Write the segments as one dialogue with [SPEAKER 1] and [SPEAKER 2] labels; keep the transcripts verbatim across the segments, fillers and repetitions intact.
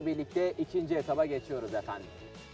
[SPEAKER 1] Birlikte ikinci etaba geçiyoruz efendim.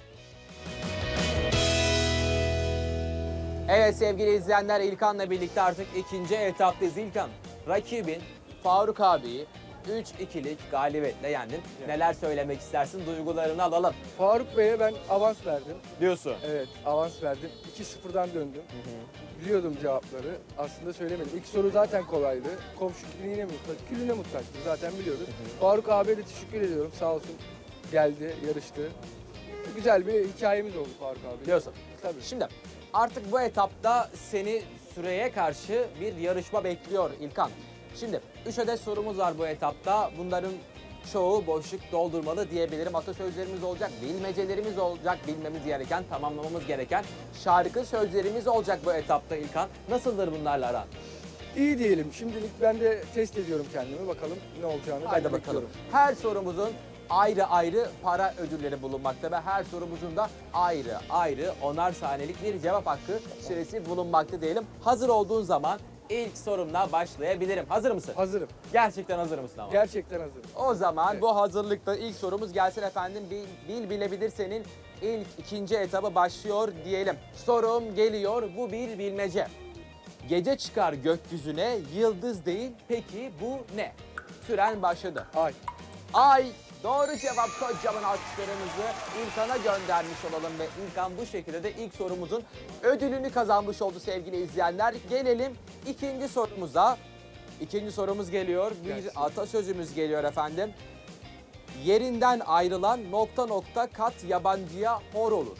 [SPEAKER 1] Evet sevgili izleyenler, İlkan'la birlikte artık ikinci etaptayız. İlkan, rakibin Faruk abiyi üç ikilik galibiyetle yendin. Neler söylemek istersin? Duygularını alalım.
[SPEAKER 2] Faruk Bey'e ben avans verdim.
[SPEAKER 1] Diyorsun.
[SPEAKER 2] Evet, avans verdim. iki sıfırdan döndüm. Hı hı. Biliyordum cevapları. Aslında söylemedim. İlk soru zaten kolaydı. Komşu külüne muhtaç, külüne muhtaçtı. Zaten biliyordum. Hı hı. Faruk abiye de teşekkür ediyorum. Sağ olsun. Geldi, yarıştı. Güzel bir hikayemiz oldu Faruk abi.
[SPEAKER 1] Diyorsun.
[SPEAKER 2] Tabii.
[SPEAKER 1] Şimdi artık bu etapta seni süreye karşı bir yarışma bekliyor İlkan. Şimdi üç adet sorumuz var bu etapta. Bunların çoğu boşluk doldurmalı diyebilirim. Atasözlerimiz olacak, bilmecelerimiz olacak, bilmemiz gereken, tamamlamamız gereken şarkı sözlerimiz olacak bu etapta İlkan. Nasıldır bunlarla aran?
[SPEAKER 2] İyi diyelim. Şimdilik ben de test ediyorum kendimi. Bakalım ne olacağını.
[SPEAKER 1] Haydi
[SPEAKER 2] ben de
[SPEAKER 1] bakalım.
[SPEAKER 2] bekliyorum.
[SPEAKER 1] Her sorumuzun ayrı ayrı para ödülleri bulunmakta ve her sorumuzun da ayrı ayrı onar saniyelik bir cevap hakkı süresi bulunmakta diyelim. Hazır olduğun zaman ilk sorumla başlayabilirim. Hazır mısın?
[SPEAKER 2] Hazırım.
[SPEAKER 1] Gerçekten hazır mısın ama?
[SPEAKER 2] Gerçekten hazırım.
[SPEAKER 1] O zaman
[SPEAKER 2] Evet.
[SPEAKER 1] bu hazırlıkta ilk sorumuz gelsin efendim. Bil, bil bilebilir senin ilk ikinci etabı başlıyor diyelim. Sorum geliyor, bu bir bilmece. Gece çıkar gökyüzüne, yıldız değil, peki bu ne? Süren başladı.
[SPEAKER 2] Ay.
[SPEAKER 1] Ay, doğru cevap. Kocaman alkışlarımızı İlkan'a göndermiş olalım ve İlkan bu şekilde de ilk sorumuzun ödülünü kazanmış oldu sevgili izleyenler. Gelelim ikinci sorumuza. İkinci sorumuz geliyor. Bir
[SPEAKER 2] Gelsin.
[SPEAKER 1] atasözümüz geliyor efendim. Yerinden ayrılan nokta nokta kat yabancıya hor olur.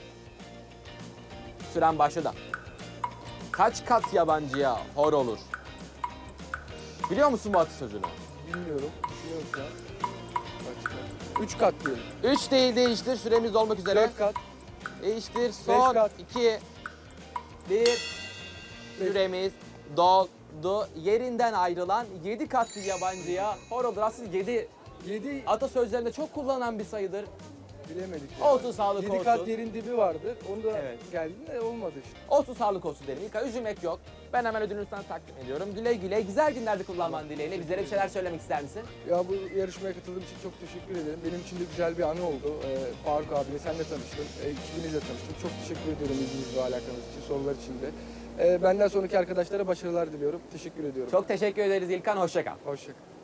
[SPEAKER 1] Süren başladı. Kaç kat yabancıya hor olur? Biliyor musun bu atasözünü?
[SPEAKER 2] Bilmiyorum. Düşünüyorum şu an. Kaç kat? Üç kat diyelim.
[SPEAKER 1] üç değil, değiştir. Süremiz olmak üzere.
[SPEAKER 2] Dört kat.
[SPEAKER 1] Değiştir. Son
[SPEAKER 2] kat.
[SPEAKER 1] iki, bir. Süremiz doldu. Yerinden ayrılan yedi katlı yabancıya hor olur. Aslında yedi
[SPEAKER 2] Yedi
[SPEAKER 1] atasözlerinde çok kullanılan bir sayıdır.
[SPEAKER 2] bilemedik. ya.
[SPEAKER 1] Olsun, sağlık
[SPEAKER 2] Yedi
[SPEAKER 1] olsun.
[SPEAKER 2] kat yerin dibi vardı. Onu da
[SPEAKER 1] Evet.
[SPEAKER 2] geldi de olmadı işte.
[SPEAKER 1] Olsun, sağlık olsun derim. İlkay, üzülmek yok. Ben hemen ödülünü sana takdim ediyorum. Güle güle. Güzel günlerde kullanman dileğiyle. Bizlere bir şeyler söylemek ister misin?
[SPEAKER 2] Ya bu yarışmaya katıldığım için çok teşekkür ederim. Benim için de güzel bir anı oldu. Ee, Faruk abiyle senle tanıştım. Ee, ekibinizle tanıştım. Çok teşekkür ediyorum ilginiz ve alakanız için, sorular için de. Ee, benden sonraki arkadaşlara başarılar diliyorum. Teşekkür ediyorum.
[SPEAKER 1] Çok teşekkür ederiz İlkan. Hoşça kal.
[SPEAKER 2] Hoşça kalın.